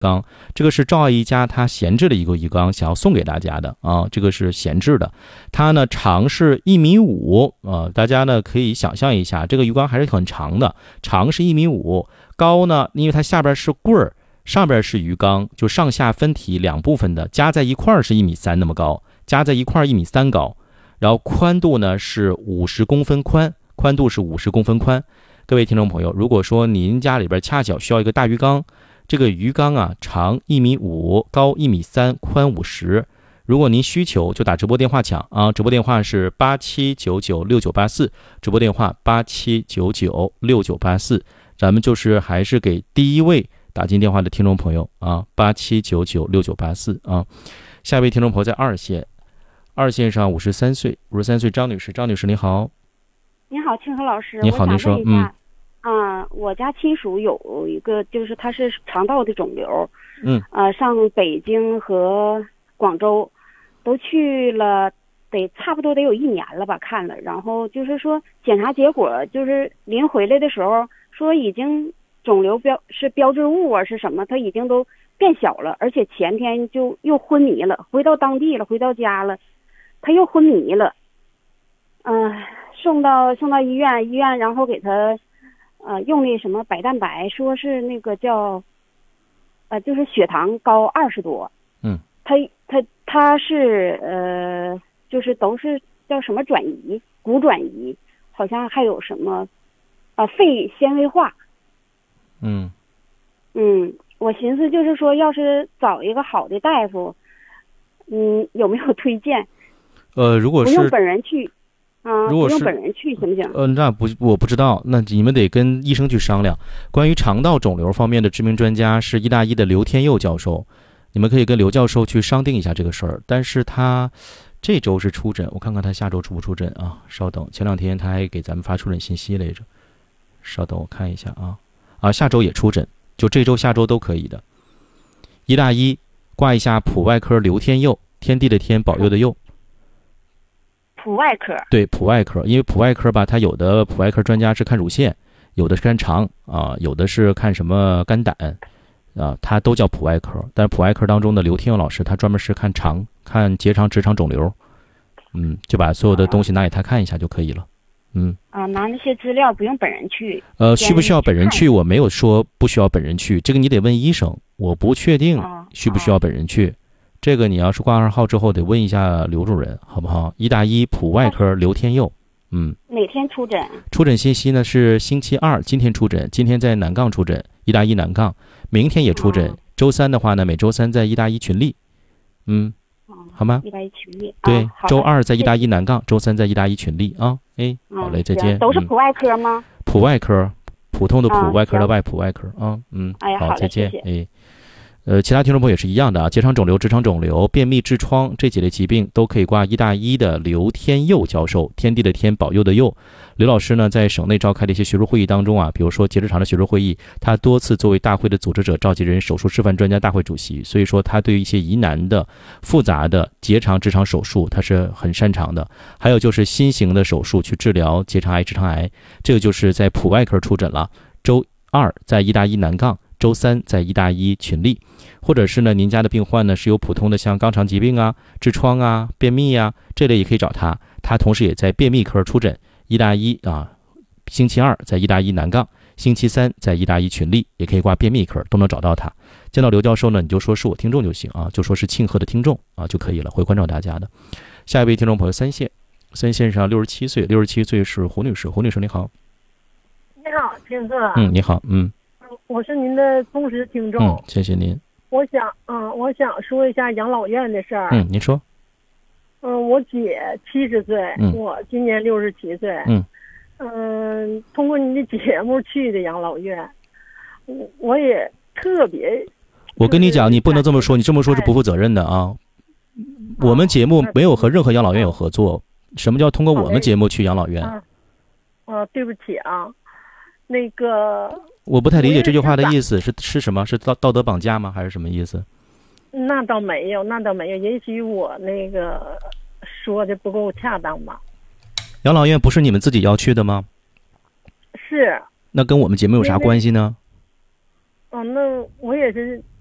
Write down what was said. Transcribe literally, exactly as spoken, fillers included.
缸，这个是赵阿姨家她闲置的一个鱼缸，想要送给大家的啊，这个是闲置的。它呢长是一米五啊，大家呢可以想象一下，这个鱼缸还是很长的，长是一米五，高呢，因为它下边是棍儿，上边是鱼缸，就上下分体两部分的，加在一块儿是一米三那么高，加在一块儿一米三高，然后宽度呢是五十公分宽，宽度是五十公分宽。各位听众朋友，如果说您家里边恰巧需要一个大鱼缸，这个鱼缸啊长一米五，高一米三，宽五十。如果您需求，就打直播电话抢啊！直播电话是八七九九六九八四，直播电话八七九九六九八四。咱们就是还是给第一位打进电话的听众朋友啊，八七九九六九八四啊。下一位听众朋友在二线，二线上五十三岁，五十三岁张女士，张女士你好。 你好，清河老师。 你好，你说，嗯。 啊，我家亲属有一个，就是他是肠道的肿瘤， 嗯， 呃，上北京和广州都去了，得差不多得有一年了吧，看了，然后就是说检查结果就是临回来的时候说已经肿瘤标是标志物啊是什么，他已经都变小了，而且前天就又昏迷了，回到当地了，回到家了，他又昏迷了，嗯、呃，送到送到医院，医院然后给他。呃，用那什么白蛋白，说是那个叫，呃，就是血糖高二十多。 嗯。 他他他是呃，就是都是叫什么转移，骨转移，好像还有什么，啊、呃，肺纤维化。 嗯。 嗯，我寻思就是说，要是找一个好的大夫，嗯，有没有推荐？ 呃，如果是不用本人去。啊， 如果是不用本人去行不行？ 呃，那不，我不知道，那你们得跟医生去商量。关于肠道肿瘤方面的知名专家是医大一的刘天佑教授，你们可以跟刘教授去商定一下这个事儿。但是他这周是出诊，我看看他下周出不出诊啊？稍等，前两天他还给咱们发出诊信息来着，稍等我看一下啊。啊，下周也出诊，就这周下周都可以的。医大一挂一下普外科刘天佑，天地的天，保佑的佑。 普外科， 对，普外科，因为普外科吧，它有的普外科专家是看乳腺，有的是看肠啊，有的是看什么肝胆啊，它都叫普外科。但是普外科当中的刘天佑老师，他专门是看肠、看结肠、直肠肿瘤，嗯，就把所有的东西拿给他看一下就可以了。嗯啊，拿那些资料不用本人去。 呃，需不需要本人去？我没有说不需要本人去，这个你得问医生，我不确定需不需要本人去。啊啊这个你要是挂上号之后得问一下刘主任，好不好？医大一普外科刘天佑，嗯。 哪天出诊？ 出诊信息呢是星期二，今天出诊，今天在南杠出诊，医大一南杠，明天也出诊。哦、周三的话呢，每周三在医大一群力，嗯，哦、好吗？ 医大一群力。 对， 哦、 周二在医大一南杠，周三在医大一群力啊。哎，好嘞，再见。 都是普外科吗？ 嗯、普外科，普通的普， 啊、 外科的外，普外科啊。嗯， 哎呀， 好，再见。 谢谢哎。呃，其他听众朋友也是一样的啊，结肠肿瘤、直肠肿瘤、便秘、痔疮这几类疾病都可以挂医大一的刘天佑教授，天地的天，保佑的佑。刘老师呢，在省内召开的一些学术会议当中啊，比如说结直肠的学术会议，他多次作为大会的组织者、召集人、手术示范专家大会主席，所以说他对于一些疑难的、复杂的结肠、直肠手术，他是很擅长的。还有就是新型的手术去治疗结肠癌、直肠癌，这个就是在普外科出诊了。周二在医大一南杠。周三在医大一群力，或者是呢，您家的病患呢是有普通的像肛肠疾病啊、痔疮啊、便秘啊这类，也可以找他。他同时也在便秘科出诊，医大一啊，星期二在医大一南杠，星期三在医大一群力，也可以挂便秘科，都能找到他。见到刘教授呢，你就说是我听众就行啊，就说是庆贺的听众啊就可以了，会关照大家的。下一位听众朋友三线，三线上六十七岁，六十七岁是胡女士，胡女士你好。 你好，听哥。 嗯，你好，嗯。 我是您的忠实听众， 嗯，谢谢您。 我想，嗯，我想说一下养老院的事儿。 嗯，您说。 嗯，我姐七十岁， 嗯， 我今年六十七岁。 嗯， 嗯，通过您的节目去的养老院，我我也特别。 我跟你讲，你不能这么说，你这么说是不负责任的啊。我们节目没有和任何养老院有合作。什么叫通过我们节目去养老院？ 啊，啊，对不起啊，那个。 我不太理解这句话的意思是是什么？是道道德绑架吗？还是什么意思？ 那倒没有，那倒没有。也许我那个说的不够恰当吧。 养老院不是你们自己要去的吗？ 是。 那跟我们节目有啥关系呢？ 哦，那我也是